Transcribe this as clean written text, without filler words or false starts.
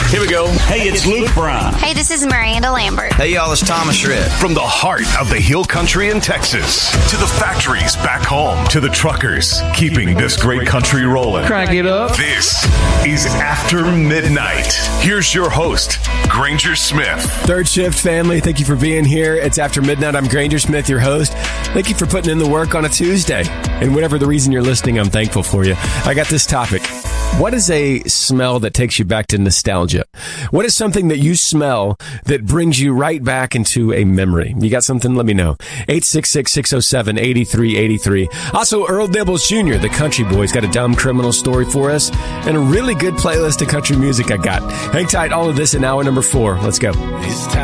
Here we go. Hey, it's Luke Brown. Hey, this is Miranda Lambert. Hey, y'all, it's Thomas Rhett. From the heart of the Hill Country in Texas to the factories back home to the truckers keeping this great country rolling. Crank it up. This is After Midnight. Here's your host, Granger Smith. Third Shift family, thank you for being here. It's After Midnight. I'm Granger Smith, your host. Thank you for putting in the work on a Tuesday. And whatever the reason you're listening, I'm thankful for you. I got this topic. What is a smell that takes you back to nostalgia? What is something that you smell that brings you right back into a memory? You got something? Let me know. 866-607-8383. Also, Earl Dibbles Jr., the country boy's got a dumb criminal story for us and a really good playlist of country music I got. Hang tight. All of this in hour number 4. Let's go.